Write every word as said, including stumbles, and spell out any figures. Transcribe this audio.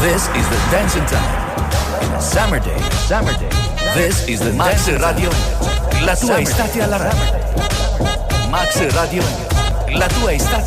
This is the dancing time. In a summer day, summer day. This is the Max Radio. La tua estate alla radio. Max Radio. La tua estate